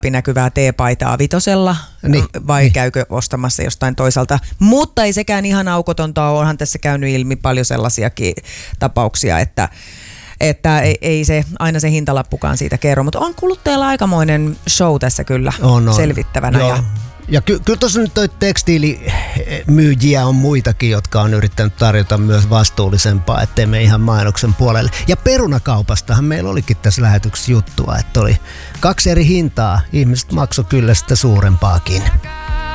näkyvää teepaitaa vitosella, vai käykö ostamassa jostain toisaalta. Mutta ei sekään ihan aukotonta ole. Onhan tässä käynyt ilmi paljon sellaisiakin tapauksia, että ei se aina se hintalappukaan siitä kerro. Mutta on kuluttajalla aikamoinen show tässä kyllä selvittävänä. Ja kyllä tuossa nyt toi tekstiilimyyjiä on muitakin, jotka on yrittänyt tarjota myös vastuullisempaa, ettei me ihan mainoksen puolelle. Ja perunakaupastahan meillä olikin tässä lähetyksessä juttua, että oli 2 eri hintaa. Ihmiset maksoi kyllä sitä suurempaakin.